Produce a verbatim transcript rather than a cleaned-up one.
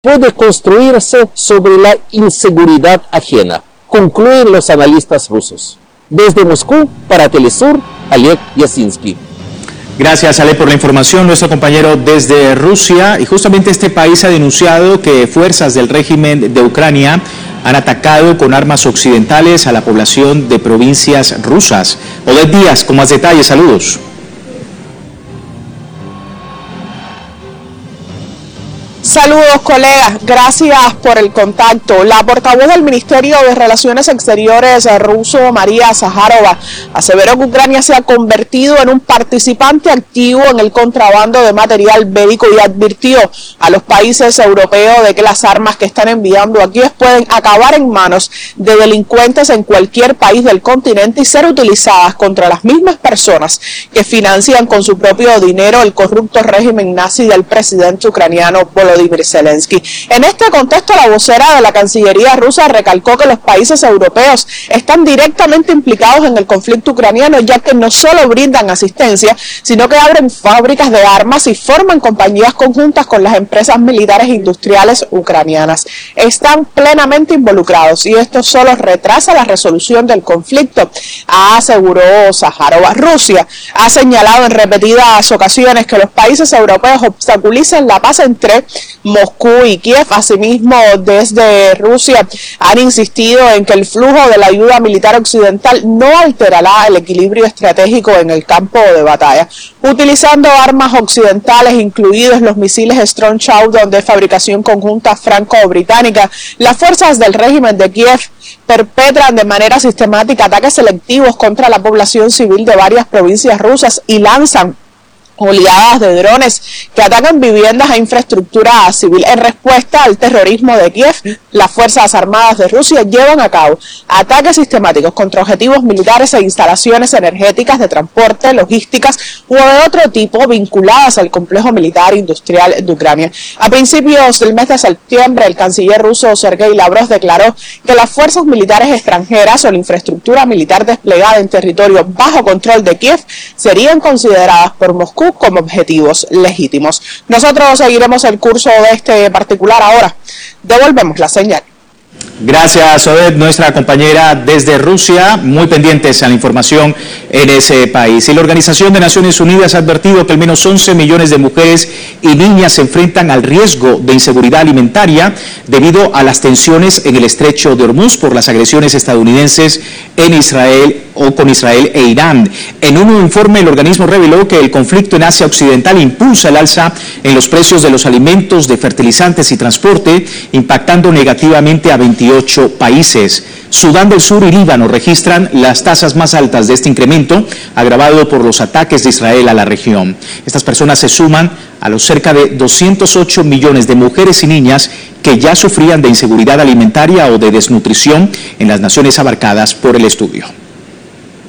puede construirse sobre la inseguridad ajena, concluyen los analistas rusos. Desde Moscú, para Telesur, Oleg Yasinski. Gracias, Ale, por la información. Nuestro compañero desde Rusia, y justamente este país ha denunciado que fuerzas del régimen de Ucrania han atacado con armas occidentales a la población de provincias rusas. Odette Díaz, con más detalles, saludos. Saludos, colegas. Gracias por el contacto. La portavoz del Ministerio de Relaciones Exteriores ruso, María Zaharova, aseveró que Ucrania se ha convertido en un participante activo en el contrabando de material bélico y advirtió a los países europeos de que las armas que están enviando a Kiev pueden acabar en manos de delincuentes en cualquier país del continente y ser utilizadas contra las mismas personas que financian con su propio dinero el corrupto régimen nazi del presidente ucraniano Volodymyr Zelensky. En este contexto, la vocera de la Cancillería rusa recalcó que los países europeos están directamente implicados en el conflicto ucraniano, ya que no solo brindan asistencia, sino que abren fábricas de armas y forman compañías conjuntas con las empresas militares e industriales ucranianas. Están plenamente involucrados y esto solo retrasa la resolución del conflicto, aseguró Zaharova. Rusia ha señalado en repetidas ocasiones que los países europeos obstaculizan la paz entre Moscú y Kiev. Asimismo, desde Rusia han insistido en que el flujo de la ayuda militar occidental no alterará el equilibrio estratégico en el campo de batalla. Utilizando armas occidentales, incluidos los misiles Strong Shadow de fabricación conjunta franco-británica, las fuerzas del régimen de Kiev perpetran de manera sistemática ataques selectivos contra la población civil de varias provincias rusas y lanzan oleadas de drones que atacan viviendas e infraestructura civil. En respuesta al terrorismo de Kiev, las Fuerzas Armadas de Rusia llevan a cabo ataques sistemáticos contra objetivos militares e instalaciones energéticas, de transporte, logísticas u de otro tipo vinculadas al complejo militar industrial de Ucrania. A principios del mes de septiembre, el canciller ruso Sergei Lavrov declaró que las fuerzas militares extranjeras o la infraestructura militar desplegada en territorio bajo control de Kiev serían consideradas por Moscú como objetivos legítimos. Nosotros seguiremos el curso de este particular ahora. Devolvemos la señal. Gracias, Odette, nuestra compañera desde Rusia, muy pendientes a la información en ese país. Y la Organización de Naciones Unidas ha advertido que al menos once millones de mujeres y niñas se enfrentan al riesgo de inseguridad alimentaria debido a las tensiones en el estrecho de Hormuz por las agresiones estadounidenses en Israel o con Israel e Irán. En un nuevo informe, el organismo reveló que el conflicto en Asia Occidental impulsa el alza en los precios de los alimentos, de fertilizantes y transporte, impactando negativamente a veintiocho países. Sudán del Sur y Líbano registran las tasas más altas de este incremento, agravado por los ataques de Israel a la región. Estas personas se suman a los cerca de doscientos ocho millones de mujeres y niñas que ya sufrían de inseguridad alimentaria o de desnutrición en las naciones abarcadas por el estudio.